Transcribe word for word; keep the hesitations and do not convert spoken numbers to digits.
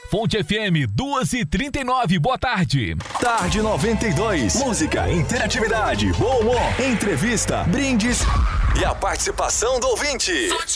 Fonte F M duas e trinta e nove, boa tarde. Tarde noventa e dois, música, interatividade, bom humor, entrevista, brindes e a participação do ouvinte.